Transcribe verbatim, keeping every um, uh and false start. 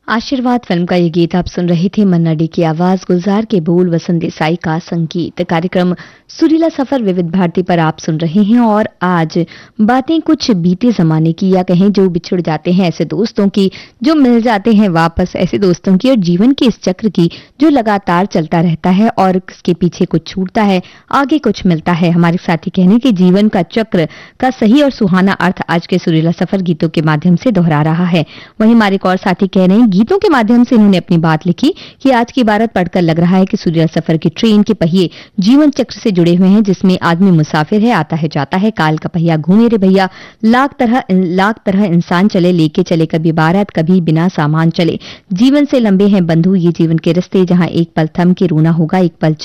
आशीर्वाद फिल्म का ये गीत आप सुन रहे थे। मन्ना डे की आवाज, गुलजार के बोल, वसंत देसाई का संगीत। कार्यक्रम सुरीला सफर विविध भारती पर आप सुन रहे हैं और आज बातें कुछ बीते जमाने की, या कहें जो बिछुड़ जाते हैं ऐसे दोस्तों की, जो मिल जाते हैं वापस ऐसे दोस्तों की, और जीवन के इस चक्र की जो लगातार चलता रहता है और इसके पीछे कुछ छूटता है, आगे कुछ मिलता है। हमारे साथी कहने कि जीवन का चक्र का सही और सुहाना अर्थ आज के सुरीला सफर गीतों के माध्यम से दोहरा रहा है। वहीं हमारे एक और साथी कह रहे हैं, गीतों के माध्यम से इन्होंने अपनी बात लिखी कि आज की इबारत पढ़कर लग रहा है कि सुरीला सफर की ट्रेन के पहिए जीवन चक्र से जुड़े हुए हैं, जिसमें आदमी मुसाफिर है, आता है जाता है, काल का पहिया घूमे रे भैया, लाख तरह लाख तरह इंसान चले, लेके चले कभी बारात, कभी बिना सामान चले। जीवन से लंबे हैं बंधु ये जीवन के रिश्ते, जहां एक पल थम के रोना होगा, एक पल